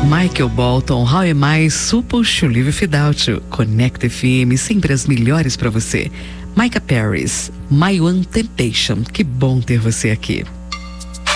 Michael Bolton, How Am I Supposed to Live Without You? Connect FM, sempre as melhores pra você. Micah Paris, My One Temptation. Que bom ter você aqui.